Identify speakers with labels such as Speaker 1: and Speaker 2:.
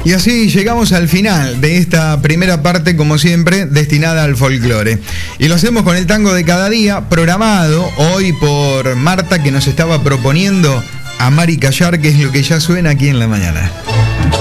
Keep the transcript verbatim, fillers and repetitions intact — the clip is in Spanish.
Speaker 1: Y así llegamos al final de esta primera parte, como siempre, destinada al folclore. Y lo hacemos con el tango de cada día, programado hoy por Marta, que nos estaba proponiendo Amar y Callar, que es lo que ya suena aquí en la mañana.